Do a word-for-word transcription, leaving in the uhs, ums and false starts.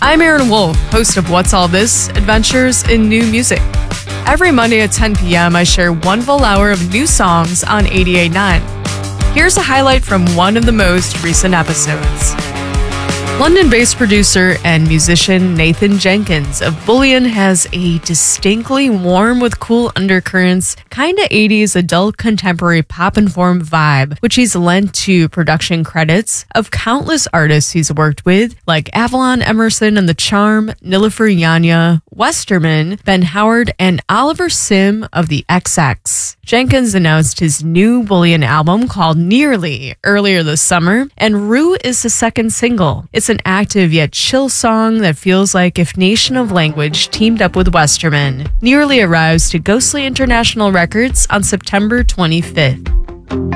I'm Aaron Wolf, host of What's All This? Adventures in New Music. Every Monday at ten p.m., I share one full hour of new songs on eighty-eight point nine. Here's a highlight from one of the most recent episodes. London-based producer and musician Nathan Jenkins of Bullion has a distinctly warm with cool undercurrents, kinda eighties adult contemporary pop-informed vibe, which he's lent to production credits of countless artists he's worked with, like Avalon Emerson and The Charm, Nilüfer Yanya, Westerman, Ben Howard, and Oliver Sim of the X X. Jenkins announced his new Bullion album called Nearly earlier this summer, and Rue is the second single. It's an active yet chill song that feels like if Nation of Language teamed up with Westerman. Nearly arrives to Ghostly International Records on September twenty-fifth.